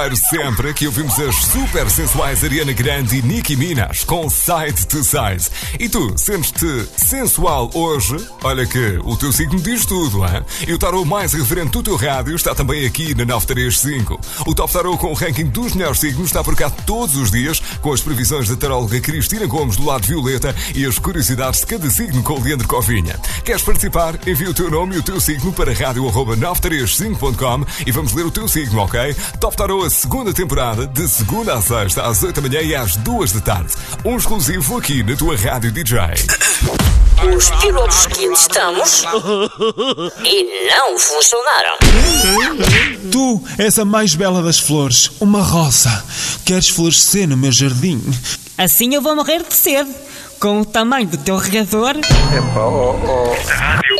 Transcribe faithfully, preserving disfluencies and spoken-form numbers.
Sempre aqui ouvimos as super sensuais Ariana Grande e Nicki Minaj com Side to Side. E tu, sentes-te sensual hoje? Olha que o teu signo diz tudo, hein? E o tarot mais referente do teu rádio está também aqui na nove três cinco. O Top Tarot com o ranking dos melhores signos está por cá todos os dias, com as previsões da taróloga Cristina Gomes do lado violeta e as curiosidades de cada signo com o Leandro Covinha. Queres participar? Envia o teu nome e o teu signo para rádio arroba nove três cinco ponto com e vamos ler o teu signo, ok? Top Tarot, segunda temporada, de segunda a sexta, às oito da manhã e às duas da tarde. Um exclusivo aqui na tua rádio D J. Os pilotos que testamos e não funcionaram. Tu és a mais bela das flores, uma rosa. Queres florescer no meu jardim? Assim eu vou morrer de sede. Com o tamanho do teu regador. Epa, oh, oh.